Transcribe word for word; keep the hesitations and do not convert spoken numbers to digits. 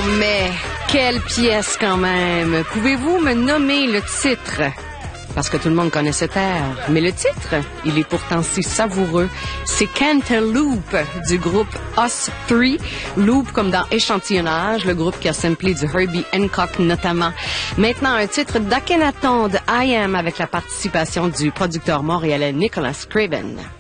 mais quelle pièce quand même. Pouvez-vous me nommer le titre? Parce que tout le monde connaît cet air. Mais le titre, il est pourtant si savoureux. C'est Cantaloupe du groupe Us Three. Loop comme dans échantillonnage, le groupe qui a samplé du Herbie Hancock notamment. Maintenant, un titre d'Akhenaton de I Am avec la participation du producteur montréalais Nicholas Craven.